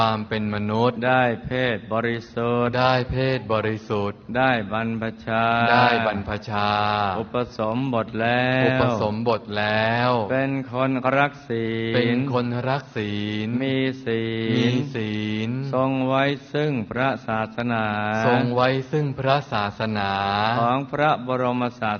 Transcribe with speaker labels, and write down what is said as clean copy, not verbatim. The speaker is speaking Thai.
Speaker 1: ความเป็นมนุษย์
Speaker 2: ได้เพศบริสุทธิ์
Speaker 1: ได้เพศบริสุทธิ์
Speaker 2: ได้บรรพชา
Speaker 1: ได้บรรพชา
Speaker 2: อุปสมบทแล้ว
Speaker 1: อุปสมบทแล้ว
Speaker 2: เป็นคนรักศีล
Speaker 1: เป็นคนรักศีล
Speaker 2: มีศีลทรงไว้ซึ่งพระศาสนา
Speaker 1: ทรงไว้ซึ่งพระศาสนา
Speaker 2: ของพระบรมศา